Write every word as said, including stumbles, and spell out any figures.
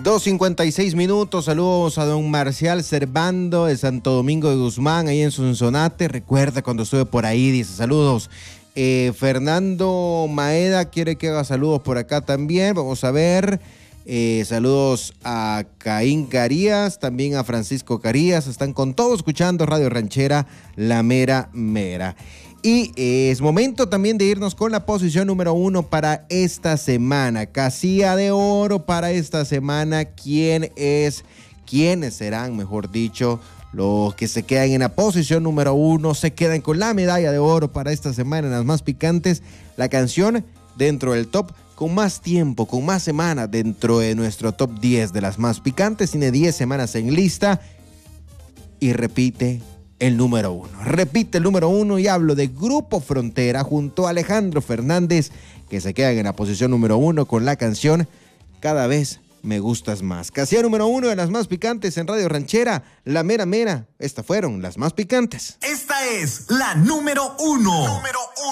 dos cincuenta y seis minutos, saludos a don Marcial Servando de Santo Domingo de Guzmán, ahí en Sonsonate. Recuerda cuando estuve por ahí, dice saludos. Eh, Fernando Maeda quiere que haga saludos por acá también, vamos a ver. Eh, saludos a Caín Carías, también a Francisco Carías, están con todo escuchando Radio Ranchera, La Mera Mera. Y eh, es momento también de irnos con la posición número uno para esta semana. Casilla de oro para esta semana. ¿Quién es? ¿Quiénes serán, mejor dicho, los que se quedan en la posición número uno? Se quedan con la medalla de oro para esta semana en las más picantes. La canción dentro del top con más tiempo, con más semanas dentro de nuestro top diez de las más picantes. Tiene diez semanas en lista y repite el número uno. Repite el número uno y hablo de Grupo Frontera junto a Alejandro Fernández, que se quedan en la posición número uno con la canción Cada vez me gustas más. Casilla número uno de las más picantes en Radio Ranchera, La Mera Mera. Estas fueron las más picantes. Esta es la número uno. Número uno.